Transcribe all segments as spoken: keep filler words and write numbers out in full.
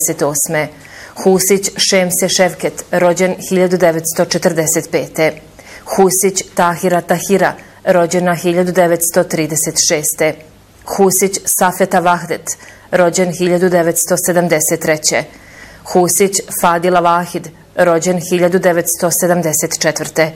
osme. Husić Šemse Ševket, rođen hiljadu devetsto četrdeset pete. Husić Tahira Tahira, rođena hiljadu devetsto trideset šeste. Husić Safeta Vahdet, rođen hiljadu devetsto sedamdeset treće. Husić Fadila Vahid, rođen hiljadu devetsto sedamdeset četvrte.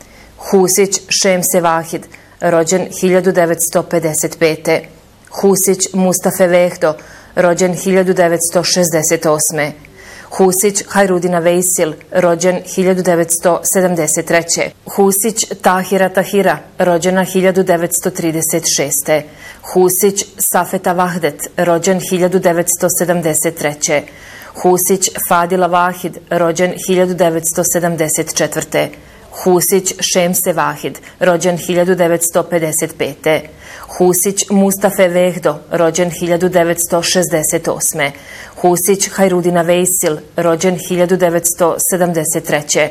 Husić Šemse Vahid, rođen hiljadu devetsto pedeset pete. Husić Mustafe Vehdo, rođen hiljadu devetsto šezdeset osme. Husić Hajrudina Vejsil, rođen hiljadu devetsto sedamdeset treće. Husić Tahira Tahira, rođena hiljadu devetsto trideset šeste. Husić Safeta Vahdet, rođen hiljadu devetsto sedamdeset treće. Husić Fadila Vahid, rođen hiljadu devetsto sedamdeset četvrte. Husić Šemse Vahid, rođen hiljadu devetsto pedeset pete. Husić Mustafe Vehdo, rođen hiljadu devetsto šezdeset osme. Husić Hajrudina Vejsil, rođen hiljadu devetsto sedamdeset treće.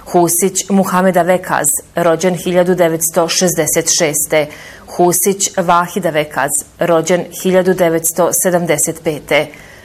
Husić Muhameda Vekaz, rođen hiljadu devetsto šezdeset šeste. Husić Vahida Vekaz, rođen hiljadu devetsto sedamdeset pete.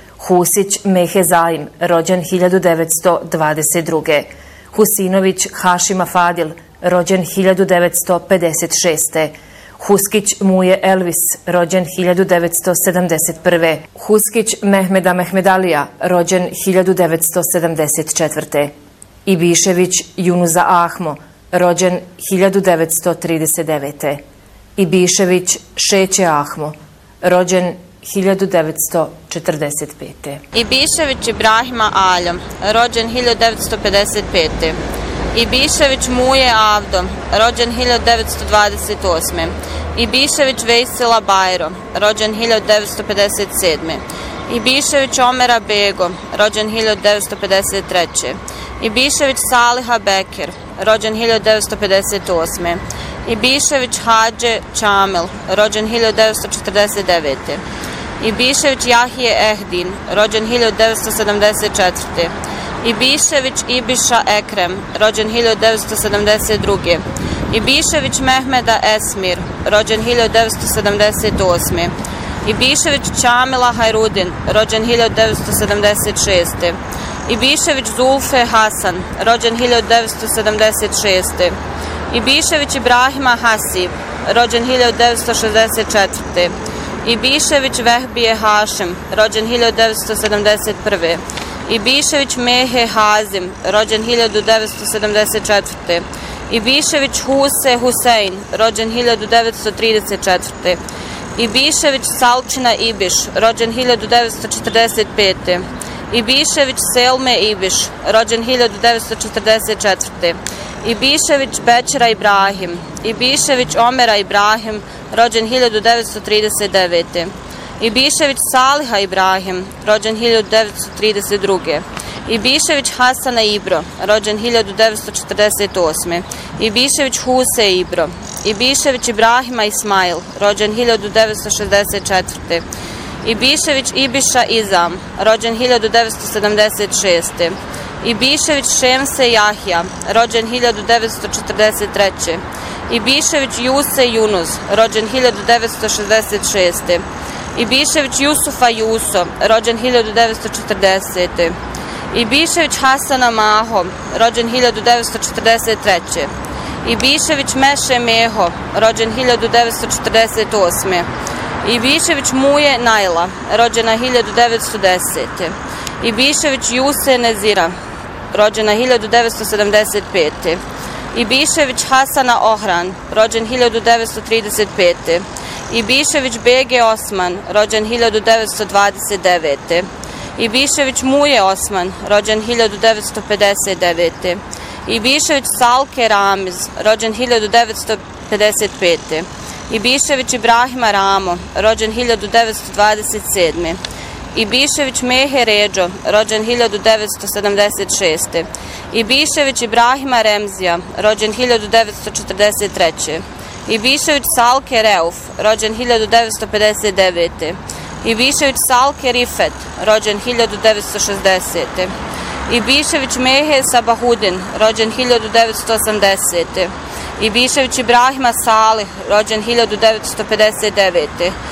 Husić Mehe Zaim, rođen hiljadu devetsto dvadeset druge. Husinović Hašima Fadil, rođen hiljadu devetsto pedeset šeste. Huskić Muje Elvis, rođen hiljadu devetsto sedamdeset prve. Huskić Mehmeda Mehmedalija, rođen hiljadu devetsto sedamdeset četvrte. Ibišević Junuza Ahmo, rođen hiljadu devetsto trideset devete. Ibišević Šeće Ahmo, rođen hiljadu devetsto četrdeset pete. Ibišević Ibrahima Aljom, rođen hiljadu devetsto pedeset pete. Ibišević Muje Avdo, rođen hiljadu devetsto dvadeset osme. Ibišević Vejsila Bajro, rođen hiljadu devetsto pedeset sedme. Ibišević Omera Bego, rođen hiljadu devetsto pedeset treće. Ibišević Saliha Bekir, rođen hiljadu devetsto pedeset osme. Ibišević Hadže Čamel, rođen hiljadu devetsto četrdeset devete. Ibišević Jahije Ehdin, rođen hiljadu devetsto sedamdeset četvrte. Ibišević Ibiša Ekrem, rođen hiljadu devetsto sedamdeset druge. Ibišević Mehmeda Esmir, rođen hiljadu devetsto sedamdeset osme. Ibišević Čamila Hajrudin, rođen hiljadu devetsto sedamdeset šeste. Ibišević Zulfe Hasan, rođen hiljadu devetsto sedamdeset šeste. Ibišević Ibrahima Hasib, rođen hiljadu devetsto šezdeset četvrte. Ibišević Vehbije Hašim, rođen hiljadu devetsto sedamdeset prve. Ibišević Mehe Hazim, rođen hiljadu devetsto sedamdeset četvrte. Ibišević Huse Husein, rođen hiljadu devetsto trideset četvrte. Ibišević Salčina Ibiš, rođen hiljadu devetsto četrdeset pete. Ibišević Selme Ibiš, rođen hiljadu devetsto četrdeset četvrte. Ibišević Bećira Ibrahim, Ibišević Omera Ibrahim, rođen hiljadu devetsto trideset devete. Ibišević Saliha Ibrahim, rođen hiljadu devetsto trideset druge. Ibišević Hasana Ibro, rođen hiljadu devetsto četrdeset osme. Ibišević Huse Ibro. Ibišević Ibrahima Ismail, rođen hiljadu devetsto šezdeset četvrte. Ibišević Ibiša Izam, rođen hiljadu devetsto sedamdeset šeste. Ibišević Šemse Jahja, rođen hiljadu devetsto četrdeset treće. Ibišević Juse Junuz, rođen hiljadu devetsto šezdeset šeste. Ibišević Jusufa Juso, rođen hiljadu devetsto četrdesete. Ibišević Hasana Maho, rođen hiljadu devetsto četrdeset treće. Ibišević Meše Meho, rođen hiljadu devetsto četrdeset osme. Ibišević Muje Najla, rođena hiljadu devetsto desete. Ibišević Juse Nezira, rođena hiljadu devetsto sedamdeset pete. Ibišević Hasana Ohran, rođen hiljadu devetsto trideset pete. Ibišević Bege Osman, rođen hiljadu devetsto dvadeset devete. Ibišević Muje Osman, rođen hiljadu devetsto pedeset devete. Ibišević Salke Ramiz, rođen hiljadu devetsto pedeset pete. Ibišević Ibrahima Ramo, rođen hiljadu devetsto dvadeset sedme. Ibišević Mehe Ređo, rođen hiljadu devetsto sedamdeset šeste. Ibišević Ibrahima Remzija, rođen hiljadu devetsto četrdeset treće. Ibišević Salke Reuf, rođen hiljadu devetsto pedeset devete. Ibišević Salke Rifet, rođen hiljadu devetsto šezdesete. Ibišević Mehe Sabahudin, rođen hiljadu devetsto osamdesete. Ibišević Ibrahima Salih, rođen hiljadu devetsto pedeset devete.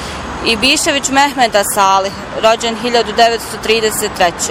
Ibišević Mehmeda Salih, rođen hiljadu devetsto trideset treće.